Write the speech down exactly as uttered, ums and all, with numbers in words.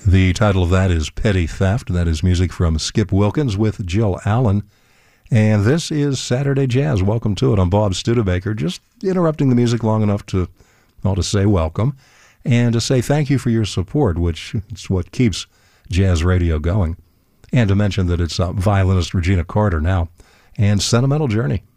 The title of that is Petty Theft. That is music from Skip Wilkins with Jill Allen. And this is Saturday Jazz. Welcome to it. I'm Bob Studebaker, just interrupting the music long enough to, well, to say welcome and to say thank you for your support, which is what keeps jazz radio going. And to mention that it's uh, violinist Regina Carter now and Sentimental Journey.